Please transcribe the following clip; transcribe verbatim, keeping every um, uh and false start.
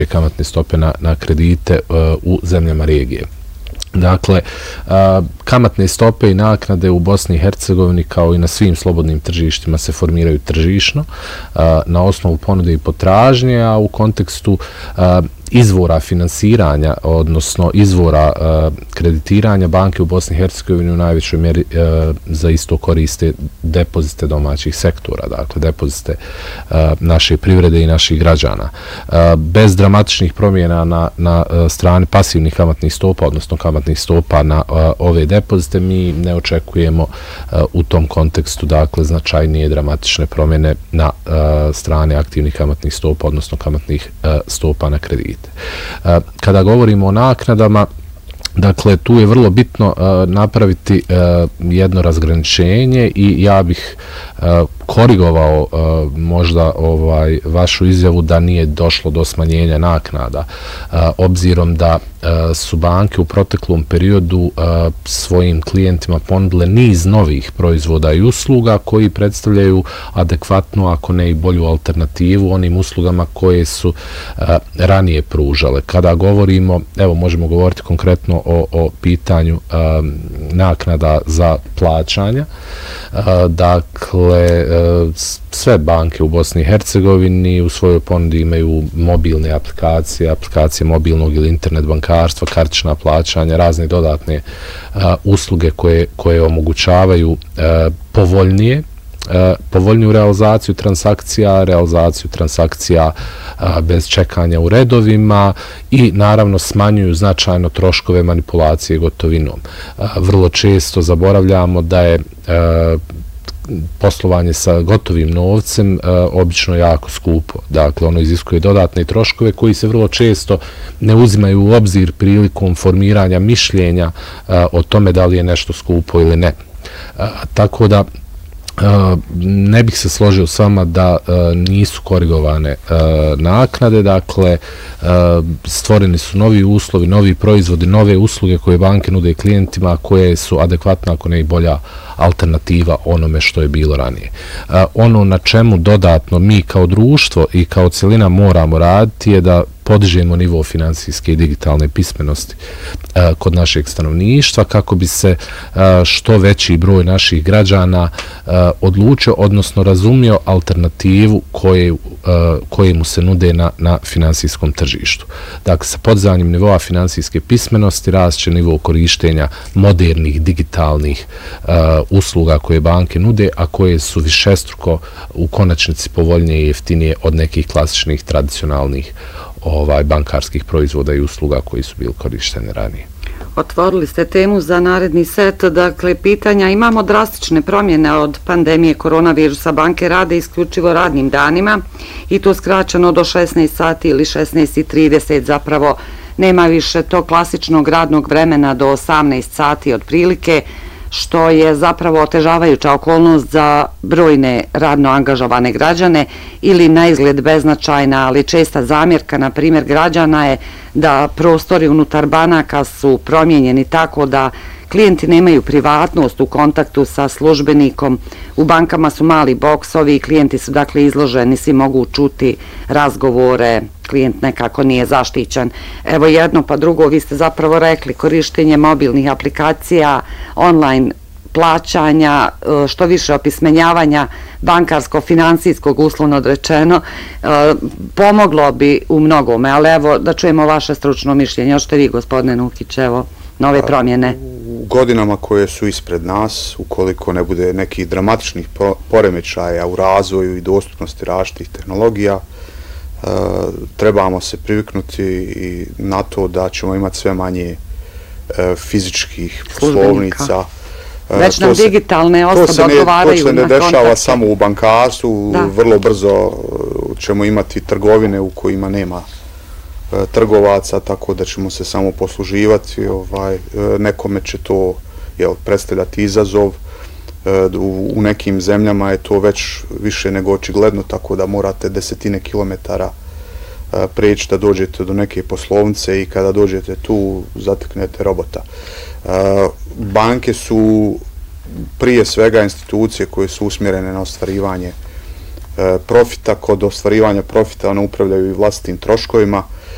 kamatne stope na, na kredite uh, u zemljama regije. Dakle, kamatne stope i naknade u Bosni i Hercegovini kao i na svim slobodnim tržištima se formiraju tržišno na osnovu ponude i potražnje, a u kontekstu izvora finansiranja, odnosno izvora uh, kreditiranja, banke u Bosni i Hercegovini u najvećoj mjeri uh, za isto koriste depozite domaćih sektora, dakle depozite uh, naše privrede i naših građana. Uh, bez dramatičnih promjena na, na uh, strani pasivnih kamatnih stopa, odnosno kamatnih stopa na uh, ove depozite, mi ne očekujemo uh, u tom kontekstu, dakle, značajnije dramatične promjene na uh, strani aktivnih kamatnih stopa, odnosno kamatnih uh, stopa na kredite. Kada govorimo o naknadama, dakle, tu je vrlo bitno uh, napraviti uh, jedno razgraničenje i ja bih uh, korigovao uh, možda ovaj vašu izjavu da nije došlo do smanjenja naknada, uh, obzirom da uh, su banke u proteklom periodu uh, svojim klijentima ponudile niz novih proizvoda i usluga koji predstavljaju adekvatnu, ako ne i bolju alternativu onim uslugama koje su uh, ranije pružale. Kada govorimo, evo možemo govoriti konkretno o, o pitanju um, naknada za plaćanja. Uh, dakle, uh, sve banke u Bosni i Hercegovini u svojoj ponudi imaju mobilne aplikacije, aplikacije mobilnog ili internet bankarstva, kartična plaćanja, razne dodatne uh, usluge koje, koje omogućavaju uh, povoljnije Uh, povoljniju realizaciju transakcija, realizaciju transakcija uh, bez čekanja u redovima i naravno smanjuju značajno troškove manipulacije gotovinom. Uh, vrlo često zaboravljamo da je uh, poslovanje sa gotovim novcem uh, obično jako skupo. Dakle, ono iziskuje dodatne troškove koji se vrlo često ne uzimaju u obzir prilikom formiranja mišljenja uh, o tome da li je nešto skupo ili ne. Uh, tako da Uh, ne bih se složio s vama da uh, nisu korigovane uh, naknade, dakle uh, stvoreni su novi uslovi, novi proizvodi, nove usluge koje banke nude klijentima koje su adekvatna, ako ne i bolja alternativa onome što je bilo ranije. Uh, ono na čemu dodatno mi kao društvo i kao cjelina moramo raditi je da podižemo nivo finansijske i digitalne pismenosti uh, kod našeg stanovništva kako bi se uh, što veći broj naših građana uh, odlučio, odnosno razumio alternativu koje, uh, koje mu se nude na, na finansijskom tržištu. Dakle, sa podizanjem nivoa finansijske pismenosti rašće nivo korištenja modernih digitalnih uh, usluga koje banke nude, a koje su višestruko u konačnici povoljnije i jeftinije od nekih klasičnih tradicionalnih ovaj bankarskih proizvoda i usluga koji su bili korišteni ranije. Otvorili ste temu za naredni set, dakle pitanja, imamo drastične promjene od pandemije koronavirusa, banke rade isključivo radnim danima i to skraćeno do šesnaest sati ili šesnaest i trideset, zapravo nema više tog klasičnog radnog vremena do osamnaest sati otprilike, što je zapravo otežavajuća okolnost za brojne radno angažovane građane ili na izgled beznačajna, ali česta zamjerka, na primjer, građana je da prostori unutar banaka su promijenjeni tako da klijenti nemaju privatnost u kontaktu sa službenikom. U bankama su mali boksovi i klijenti su dakle izloženi, svi mogu čuti razgovore, klijent nekako nije zaštićen. Evo jedno pa drugo, vi ste zapravo rekli korištenje mobilnih aplikacija, online plaćanja, što više opismenjavanja bankarsko-financijskog, uslovno odrečeno, pomoglo bi u mnogome, ali evo da čujemo vaše stručno mišljenje. Još ste vi, gospodine Nukić, evo, nove promjene. U godinama koje su ispred nas, ukoliko ne bude nekih dramatičnih poremećaja u razvoju i dostupnosti različitih tehnologija, trebamo se priviknuti i na to da ćemo imati sve manje fizičkih poslovnica. Već nam digitalne osobe odgovaraju. To se ne dešava samo u bankarstvu, vrlo brzo ćemo imati trgovine u kojima nema trgovaca, tako da ćemo se samo posluživati. Ovaj, nekome će to jel, predstavljati izazov. U, u nekim zemljama je to već više nego očigledno, tako da morate desetine kilometara preći da dođete do neke poslovnice i kada dođete tu zateknete robota. Banke su prije svega institucije koje su usmjerene na ostvarivanje profita. Kod ostvarivanja profita one upravljaju i vlastitim troškovima